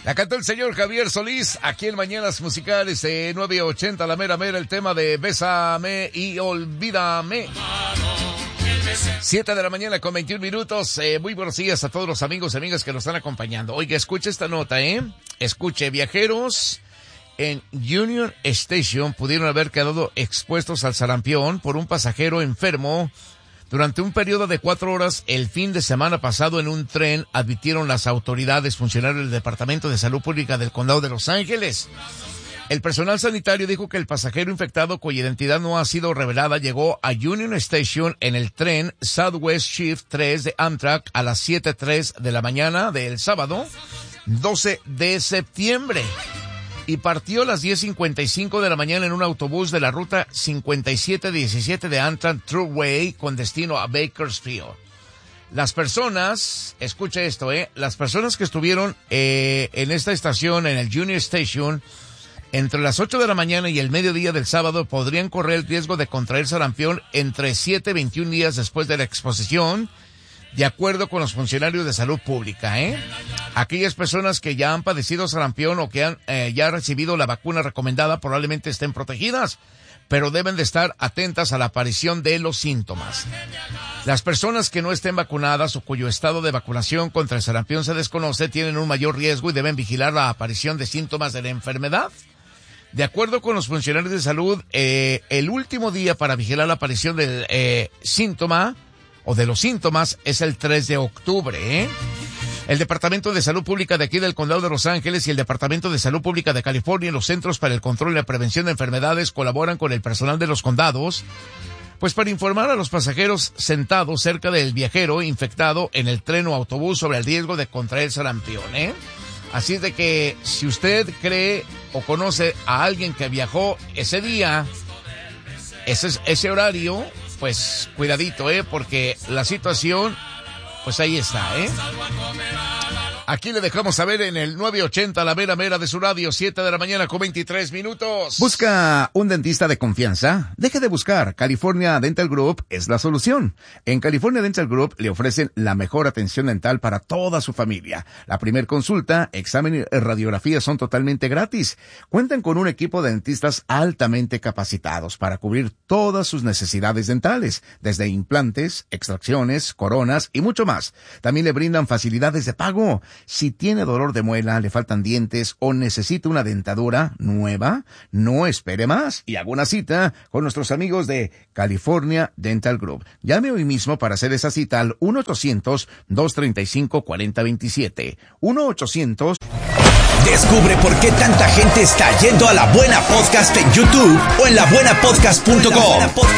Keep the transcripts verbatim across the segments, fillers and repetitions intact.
La cantó el señor Javier Solís, aquí en Mañanas Musicales de nueve ochenta, la mera mera, el tema de Bésame y Olvídame. siete de la mañana con veintiún minutos. Eh, muy buenos días a todos los amigos y amigas que nos están acompañando. Oiga, escuche esta nota, ¿eh? Escuche, viajeros en Union Station pudieron haber quedado expuestos al sarampión por un pasajero enfermo durante un periodo de cuatro horas el fin de semana pasado en un tren, advirtieron las autoridades funcionarios del Departamento de Salud Pública del Condado de Los Ángeles. El personal sanitario dijo que el pasajero infectado, cuya identidad no ha sido revelada, llegó a Union Station en el tren Southwest Shift tres de Amtrak a las siete tres de la mañana del sábado doce de septiembre. Y partió a las diez cincuenta y cinco de la mañana en un autobús de la ruta cincuenta y siete diecisiete de Amtrak Thruway con destino a Bakersfield. Las personas, escucha esto, eh, las personas que estuvieron eh, en esta estación, en el Union Station, entre las ocho de la mañana y el mediodía del sábado podrían correr el riesgo de contraer sarampión entre siete y veintiún días después de la exposición, de acuerdo con los funcionarios de salud pública, ¿eh? Aquellas personas que ya han padecido sarampión o que han eh, ya recibido la vacuna recomendada probablemente estén protegidas, pero deben de estar atentas a la aparición de los síntomas. Las personas que no estén vacunadas o cuyo estado de vacunación contra el sarampión se desconoce tienen un mayor riesgo y deben vigilar la aparición de síntomas de la enfermedad. De acuerdo con los funcionarios de salud, eh, el último día para vigilar la aparición del eh, síntoma o de los síntomas es el tres de octubre, ¿eh? El Departamento de Salud Pública de aquí del Condado de Los Ángeles y el Departamento de Salud Pública de California y los Centros para el Control y la Prevención de Enfermedades colaboran con el personal de los condados, pues para informar a los pasajeros sentados cerca del viajero infectado en el tren o autobús sobre el riesgo de contraer sarampión, ¿eh? Así es de que si usted cree o conoce a alguien que viajó ese día, ese, ese horario, pues cuidadito, eh, porque la situación, pues ahí está, eh. Aquí le dejamos saber en el nueve ochenta, la mera mera de su radio, siete de la mañana con veintitrés minutos. ¿Busca un dentista de confianza? Deje de buscar. California Dental Group es la solución. En California Dental Group le ofrecen la mejor atención dental para toda su familia. La primer consulta, examen y radiografía son totalmente gratis. Cuentan con un equipo de dentistas altamente capacitados para cubrir todas sus necesidades dentales, desde implantes, extracciones, coronas y mucho más. También le brindan facilidades de pago. Si tiene dolor de muela, le faltan dientes o necesita una dentadura nueva, no espere más y haga una cita con nuestros amigos de California Dental Group. Llame hoy mismo para hacer esa cita al uno ochocientos, dos treinta y cinco, cuarenta veintisiete. uno ochocientos... Descubre por qué tanta gente está yendo a La Buena Podcast en YouTube o en la buena podcast punto com.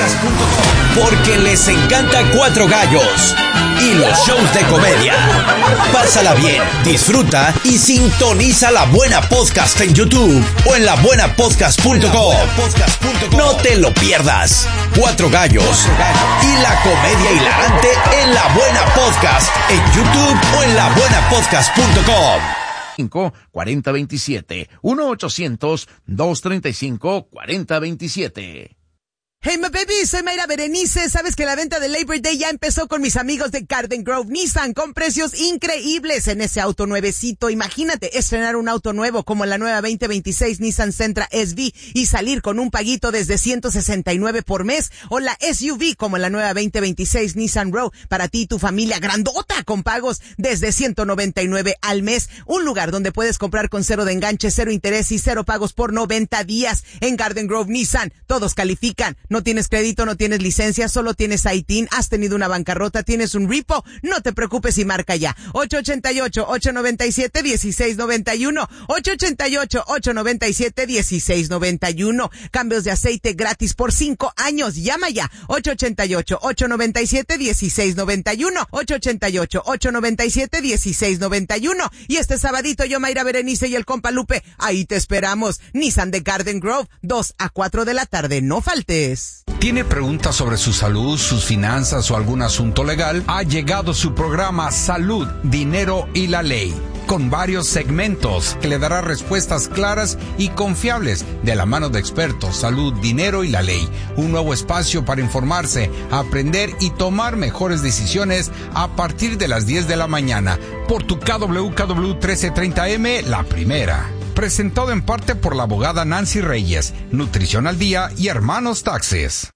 Porque les encanta Cuatro Gallos y los shows de comedia. Pásala bien, disfruta y sintoniza La Buena Podcast en YouTube o en la buena podcast punto com. No te lo pierdas. Cuatro Gallos y la comedia hilarante en La Buena Podcast en YouTube o en la buena podcast punto com. cuarenta veintisiete. uno ochocientos, dos treinta y cinco, cuarenta veintisiete. Hey, my baby, soy Mayra Berenice. Sabes que la venta de Labor Day ya empezó con mis amigos de Garden Grove Nissan con precios increíbles en ese auto nuevecito. Imagínate estrenar un auto nuevo como la nueva veinte veintiséis Nissan Sentra S V y salir con un paguito desde ciento sesenta y nueve por mes, o la S U V como la nueva veinte veintiséis Nissan Rogue para ti y tu familia grandota con pagos desde ciento noventa y nueve al mes. Un lugar donde puedes comprar con cero de enganche, cero interés y cero pagos por noventa días. En Garden Grove Nissan todos califican. No tienes crédito, no tienes licencia, solo tienes I T I N, has tenido una bancarrota, tienes un repo, no te preocupes y marca ya. ocho ocho ocho, ocho nueve siete, uno seis nueve uno. ocho ocho ocho, ocho nueve siete, uno seis nueve uno. Cambios de aceite gratis por cinco años. Llama ya. ocho ocho ocho, ocho nueve siete, uno seis nueve uno. ocho ocho ocho, ocho nueve siete, uno seis nueve uno. Y este sabadito yo, Mayra Berenice y el compa Lupe, ahí te esperamos. Nissan de Garden Grove, dos a cuatro de la tarde. No faltes. ¿Tiene preguntas sobre su salud, sus finanzas o algún asunto legal? Ha llegado su programa Salud, Dinero y la Ley. con varios segmentos que le dará respuestas claras y confiables de la mano de expertos, salud, dinero y la ley. Un nuevo espacio para informarse, aprender y tomar mejores decisiones a partir de las diez de la mañana por tu K W K W trece treinta M, La Primera. Presentado en parte por la abogada Nancy Reyes, Nutrición al Día y Hermanos Taxes.